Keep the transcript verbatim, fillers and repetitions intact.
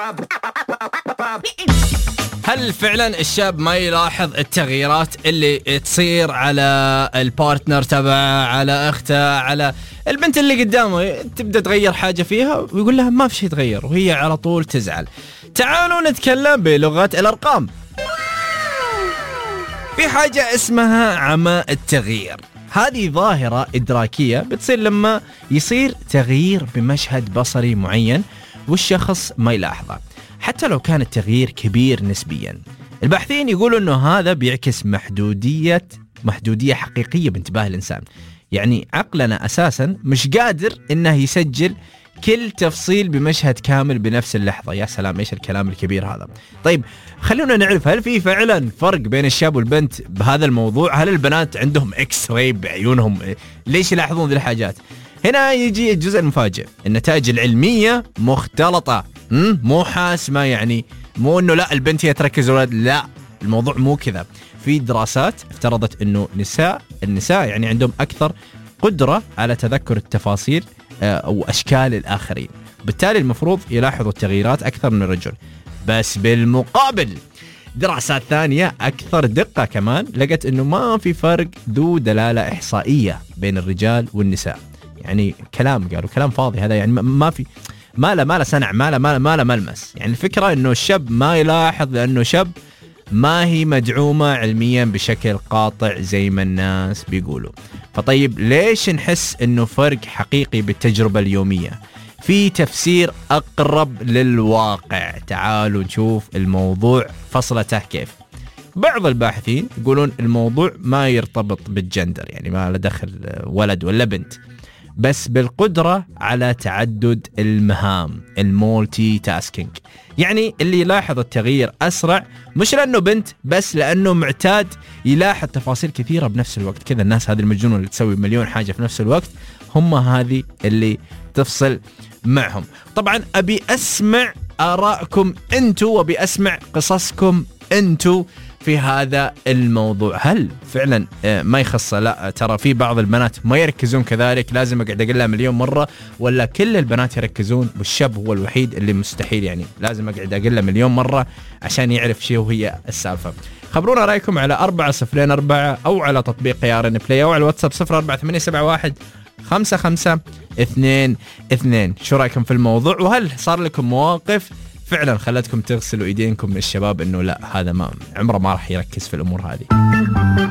هل فعلا الشاب ما يلاحظ التغييرات اللي تصير على البارتنر تبعه، على اخته، على البنت اللي قدامه؟ تبدأ تغير حاجة فيها ويقول لها ما في شيء تغير، وهي على طول تزعل. تعالوا نتكلم بلغة الأرقام. في حاجة اسمها عمى التغيير. هذه ظاهرة إدراكية بتصير لما يصير تغيير بمشهد بصري معين والشخص ما يلاحظه، حتى لو كان التغيير كبير نسبيا. الباحثين يقولوا أنه هذا بيعكس محدودية محدودية حقيقية بانتباه الإنسان. يعني عقلنا أساسا مش قادر إنه يسجل كل تفصيل بمشهد كامل بنفس اللحظة. يا سلام، إيش الكلام الكبير هذا. طيب خلونا نعرف، هل في فعلا فرق بين الشاب والبنت بهذا الموضوع؟ هل البنات عندهم اكس راي بعيونهم؟ ليش يلاحظون ذي الحاجات؟ هنا يجي الجزء المفاجئ. النتائج العلمية مختلطة، مو حاسمة. يعني مو انه لا البنت هي تركز الولد، لا، الموضوع مو كذا. في دراسات افترضت انه نساء النساء يعني عندهم اكثر قدرة على تذكر التفاصيل او اشكال الاخرين، بالتالي المفروض يلاحظوا التغييرات اكثر من الرجل. بس بالمقابل دراسات ثانية أكثر دقة كمان لقت أنه ما في فرق ذو دلالة إحصائية بين الرجال والنساء. يعني كلام قالوا كلام فاضي هذا، يعني ما في ما له ما له سنع، ما له ما له ملمس. يعني الفكرة أنه الشاب ما يلاحظ لأنه شاب ما هي مدعومة علميا بشكل قاطع زي ما الناس بيقولوا. فطيب ليش نحس أنه فرق حقيقي بالتجربة اليومية؟ في تفسير أقرب للواقع. تعالوا نشوف الموضوع فصلته كيف. بعض الباحثين يقولون الموضوع ما يرتبط بالجندر، يعني ما له دخل ولد ولا بنت، بس بالقدرة على تعدد المهام، المولتي تاسكينج. يعني اللي يلاحظ التغيير أسرع مش لأنه بنت، بس لأنه معتاد يلاحظ تفاصيل كثيرة بنفس الوقت. كذا الناس هذه المجنونة اللي تسوي مليون حاجة في نفس الوقت، هم هذه اللي تفصل معهم. طبعا أبي أسمع آراءكم أنتو، وأبي أسمع قصصكم أنتو في هذا الموضوع. هل فعلا ما يخص؟ لا ترى في بعض البنات ما يركزون كذلك، لازم أقعد أقول لها مليون مرة، ولا كل البنات يركزون والشاب هو الوحيد اللي مستحيل، يعني لازم أقعد أقول له مليون مرة عشان يعرف شيء وهي السالفة؟ خبرونا رأيكم على أربعة صفرين أربعة أو على تطبيق يارن بلاي أو على الواتساب صفر أربعة ثمانية سبعة واحد خمسة خمسة اثنين اثنين. شو رأيكم في الموضوع؟ وهل صار لكم مواقف فعلا خلتكم تغسلوا ايدينكم من الشباب انه لا هذا ما عمره ما راح يركز في الامور هذه؟